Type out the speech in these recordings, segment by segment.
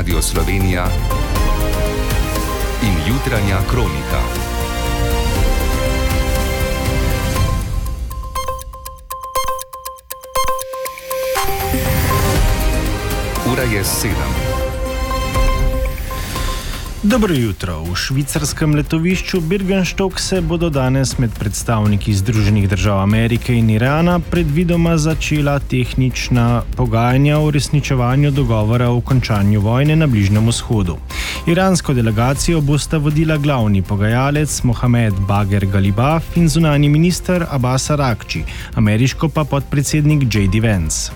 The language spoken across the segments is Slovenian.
Radio Slovenija in jutranja kronika. Ura je 7. Dobro jutro. V švicarskem letovišču Birkenstock se bodo danes med predstavniki Združenih držav Amerike in Irana predvidoma začela tehnična pogajanja o uresničevanju dogovora o končanju vojne na Bližnjem vzhodu. Iransko delegacijo bosta vodila glavni pogajalec Mohamed Bagher Ghalibaf in zunanji minister Abbas Araghchi, ameriško pa podpredsednik J.D. Vance.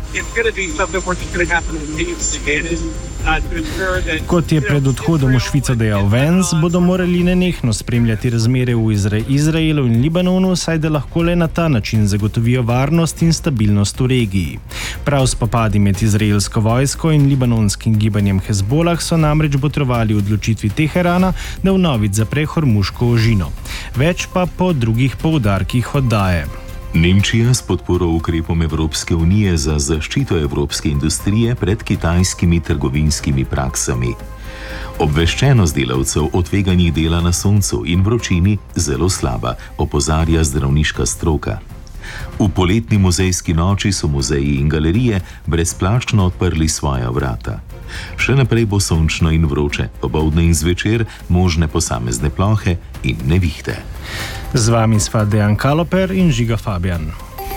Kot je pred odhodom v Švico dejal Vance, bodo morali nenehno spremljati razmere v Izraelu in Libanonu, saj da lahko le na ta način zagotovijo varnost in stabilnost v regiji. Prav spopadi med izraelsko vojsko in libanonskim gibanjem Hezbolah so namreč botrovali odločitvi Teherana, da vnovič zapre Hormuško ožino. Več pa po drugih poudarkih oddaje. Nemčija s podporo ukrepom Evropske unije za zaščito evropske industrije pred kitajskimi trgovinskimi praksami. Obveščenost delavcev o tveganjih dela na soncu in vročini zelo slaba, opozarja zdravniška stroka. V poletni muzejski noči so muzeji in galerije brezplačno odprli svoja vrata. Še naprej bo sončno in vroče, popoldne in zvečer možne posamezne plohe in nevihte. Z vami sva Dejan Kaloper in Žiga Fabijan.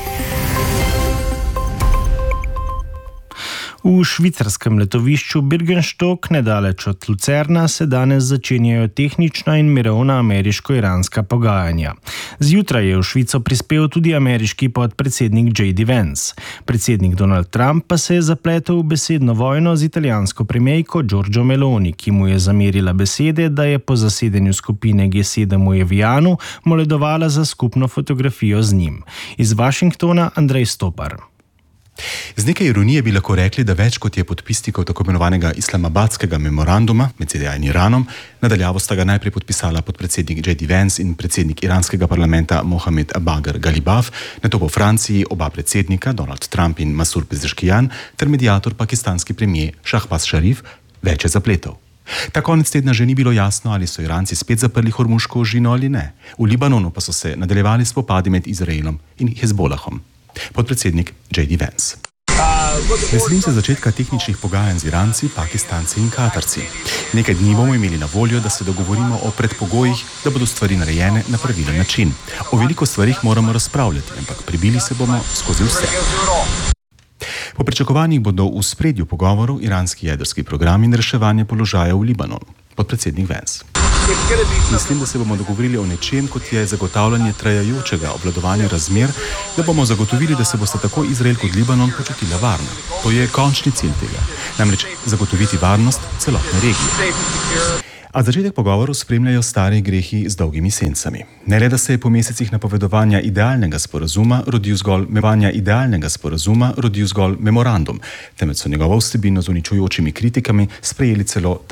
V švicarskem letovišču Birkenstock, nedaleč od Lucerna, se danes začenjajo tehnična in mirovna ameriško-iranska pogajanja. Zjutraj je v Švico prispel tudi ameriški podpredsednik J.D. Vance. Predsednik Donald Trump pa se je zapletel v besedno vojno z italijansko premijejko Giorgio Meloni, ki mu je zamerila besede, da je po zasedanju skupine G7 v Evianu moledovala za skupno fotografijo z njim. Iz Washingtona Andrej Stopar. Z nekaj ironije bi lahko rekli, da več kot je podpisnikov tako imenovanega islamabadskega memoranduma med ZDA in Iranom, nadaljavo sta ga najprej podpisala podpredsednik J.D. Vance in predsednik iranskega parlamenta Mohamed Bagher Ghalibaf, nato po Franciji oba predsednika Donald Trump in Masoud Pezeshkian ter mediator pakistanski premier Shahbaz Sharif, več je zapletov. Ta konec tedna že ni bilo jasno, ali so Iranci spet zaprli Hormuško ožino ali ne. V Libanonu pa so se nadaljevali spopadi med Izraelom in Hezbolahom. Podpredsednik J.D. Vance. Veselim se začetka tehničnih pogajanj z Iranci, Pakistanci in Katarci. Nekaj dni bomo imeli na voljo, da se dogovorimo o predpogojih, da bodo stvari narejene na pravilen način. O veliko stvarih moramo razpravljati, ampak prebili se bomo skozi vse. Po pričakovanjih bodo v spredju pogovorov iranski jedrski program in reševanje položaja v Libanonu. Podpredsednik Vance. Mislim, da se bomo dogovorili o nečem, kot je zagotavljanje trajajočega obvladovanja razmer, da bomo zagotovili, da se bosta tako Izrael kot Libanon počutila varno. To je končni cilj tega. Namreč zagotoviti varnost celotne regije. A začetek pogovorov spremljajo stari grehi z dolgimi sencami. Ne le, da se je po mesecih napovedovanja idealnega sporazuma rodil zgolj memorandum, temveč so njegovo vsebino z uničujočimi kritikami sprejeli celo